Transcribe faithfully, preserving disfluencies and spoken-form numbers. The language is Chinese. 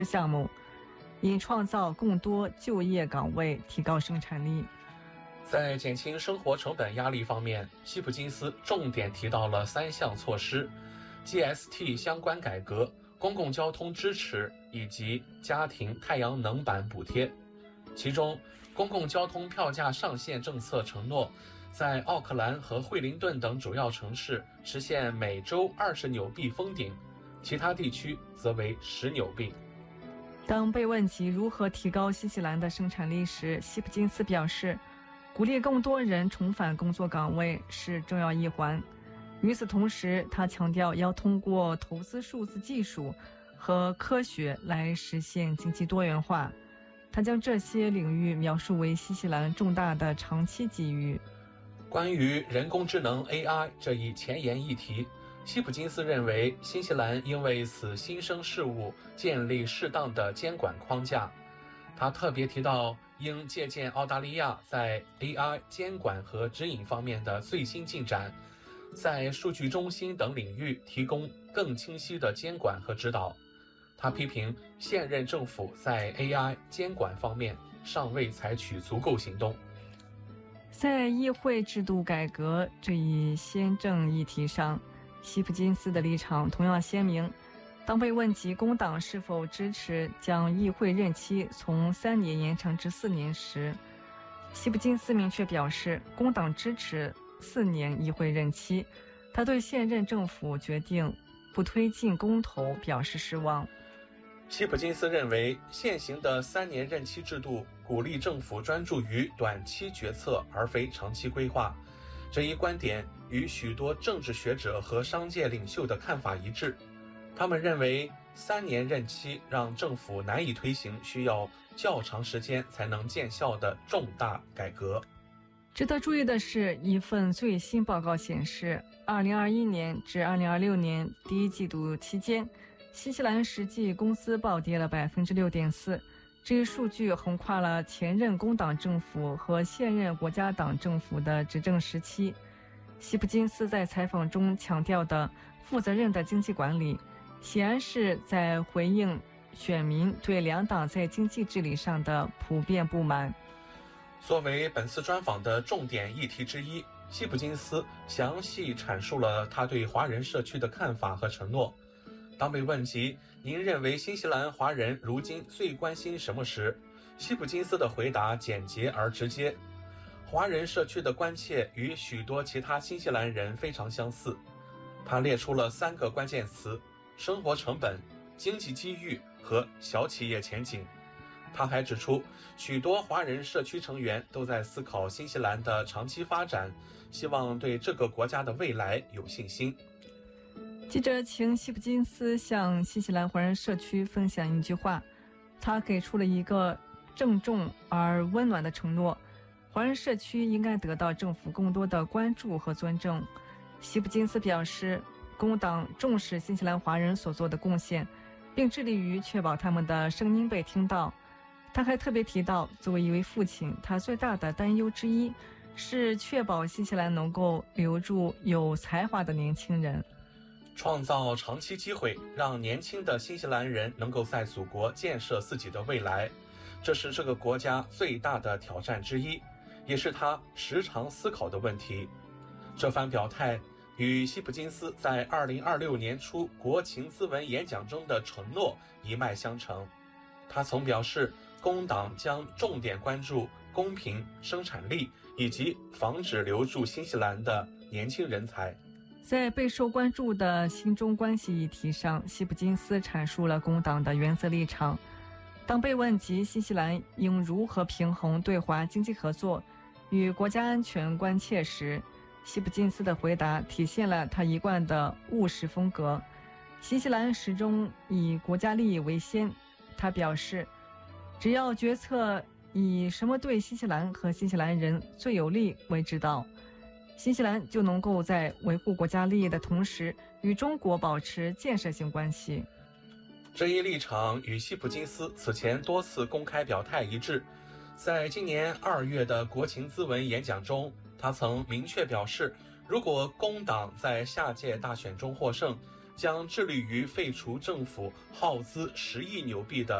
项目，以创造更多就业岗位，提高生产力。 在减轻生活成本压力方面，西普金斯重点提到了三项措施： G S T 相关改革、公共交通支持以及家庭太阳能板补贴。其中，公共交通票价上限政策承诺在奥克兰和惠灵顿等主要城市实现每周二十纽币封顶，其他地区则为十纽币。 当被问及如何提高新西兰的生产力时，西普金斯表示，鼓励更多人重返工作岗位是重要一环。与此同时，他强调要通过投资数字技术和科学来实现经济多元化。他将这些领域描述为新西兰重大的长期机遇。 关于人工智能 A I 这一前沿议题，西普金斯认为新西兰应为此新生事物建立适当的监管框架。他特别提到应借鉴澳大利亚在 A I 监管和指引方面的最新进展，在数据中心等领域提供更清晰的监管和指导。他批评现任政府在 A I 监管方面尚未采取足够行动。 在议会制度改革这一宪政议题上，西普金斯的立场同样鲜明。当被问及工党是否支持将议会任期从三年延长至四年时，西普金斯明确表示，工党支持四年议会任期。他对现任政府决定不推进公投表示失望。 西普金斯认为，现行的三年任期制度鼓励政府专注于短期决策而非长期规划，这一观点与许多政治学者和商界领袖的看法一致。他们认为，三年任期让政府难以推行需要较长时间才能见效的重大改革。 值得注意的是，一份最新报告显示，二零二一年至二零二六年第一季度期间，新西兰实际工资暴跌了 百分之六点四。 这一数据横跨了前任工党政府和现任国家党政府的执政时期。西普金斯在采访中强调的负责任的经济管理，显然是在回应选民对两党在经济治理上的普遍不满。 作为本次专访的重点议题之一，西普金斯详细阐述了他对华人社区的看法和承诺。当被问及您认为新西兰华人如今最关心什么时，西普金斯的回答简洁而直接。华人社区的关切与许多其他新西兰人非常相似。他列出了三个关键词：生活成本、经济机遇和小企业前景。他还指出，许多华人社区成员都在思考新西兰的长期发展，希望对这个国家的未来有信心。 记者请西普金斯向新西兰华人社区分享一句话，他给出了一个郑重而温暖的承诺：华人社区应该得到政府更多的关注和尊重。西普金斯表示，工党重视新西兰华人所做的贡献，并致力于确保他们的声音被听到。他还特别提到，作为一位父亲，他最大的担忧之一是确保新西兰能够留住有才华的年轻人， 创造长期机会，让年轻的新西兰人能够在祖国建设自己的未来。这是这个国家最大的挑战之一，也是他时常思考的问题。这番表态与西普金斯在二零二六年初国情咨文演讲中的承诺一脉相承。他曾表示，工党将重点关注公平、生产力以及防止留住新西兰的年轻人才。 在备受关注的新中关系议题上，西普金斯阐述了工党的原则立场。当被问及新西兰应如何平衡对华经济合作与国家安全关切时，西普金斯的回答体现了他一贯的务实风格。新西兰始终以国家利益为先，他表示，只要决策以什么对新西兰和新西兰人最有利为指导，新西兰就能够在维护国家利益的同时与中国保持建设性关系。 这一立场与西普金斯此前多次公开表态一致。在今年二月的国情咨文演讲中，他曾明确表示，如果工党在下届大选中获胜， 将致力于废除政府耗资十亿纽币的